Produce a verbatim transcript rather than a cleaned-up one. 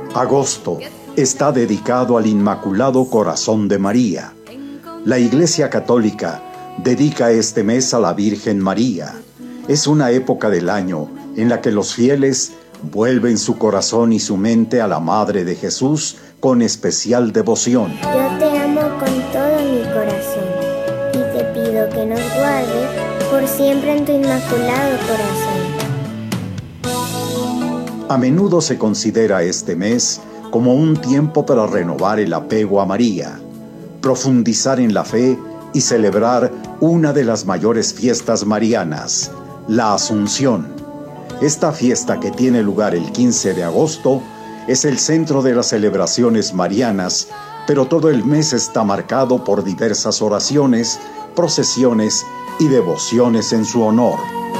Agosto está dedicado al Inmaculado Corazón de María. La Iglesia Católica dedica este mes a la Virgen María. Es una época del año en la que los fieles vuelven su corazón y su mente a la Madre de Jesús con especial devoción. Yo te amo con todo mi corazón y te pido que nos guardes por siempre en tu Inmaculado Corazón. A menudo se considera este mes como un tiempo para renovar el apego a María, profundizar en la fe y celebrar una de las mayores fiestas marianas, la Asunción. Esta fiesta, que tiene lugar el quince de agosto, es el centro de las celebraciones marianas, pero todo el mes está marcado por diversas oraciones, procesiones y devociones en su honor.